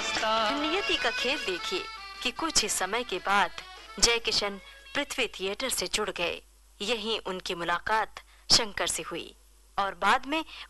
नियति का खेल देखिए कि कुछ ही समय के बाद जय किशन पृथ्वी थिएटर से जुड़ गए। यहीं उनकी मुलाकात शंकर से हुई और बाद में